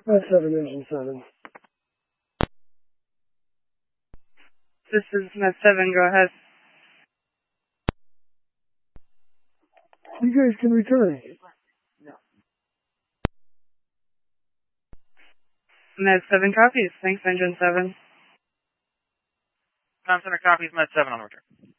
Med 7, Engine 7. This is Med 7, go ahead. You guys can return. Med 7 copies. Thanks, Engine 7. Tom Center copies, Med 7 on return.